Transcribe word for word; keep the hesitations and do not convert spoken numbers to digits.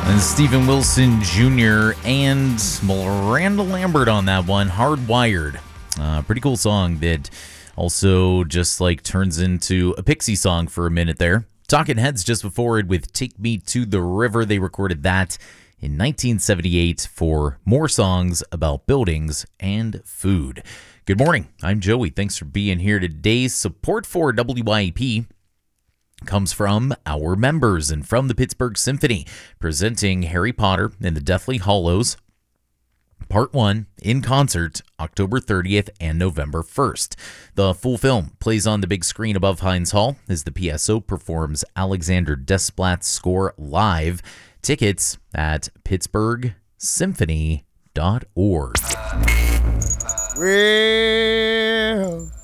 And Stephen Wilson Junior and Miranda Lambert on that one, Hardwired. Uh, pretty cool song that also just like turns into a Pixie song for a minute there. Talking Heads just before it with Take Me to the River. They recorded that in nineteen seventy-eight for more songs about buildings and food. Good morning. I'm Joey. Thanks for being here today. Support for W Y E P comes from our members and from the Pittsburgh Symphony, presenting Harry Potter and the Deathly Hallows Part one in concert October thirtieth and November first. The full film plays on the big screen above Heinz Hall as the P S O performs Alexander Desplat's score live. Tickets at pittsburgh symphony dot org. Well,